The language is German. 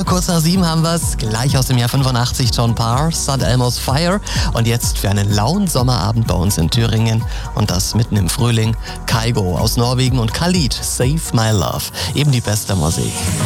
Kurz nach 7 haben wir's, gleich aus dem Jahr 85, John Parr, St. Elmo's Fire. Und jetzt für einen lauen Sommerabend bei uns in Thüringen und das mitten im Frühling, Kygo aus Norwegen und Khalid, Save My Love. Eben die beste Musik.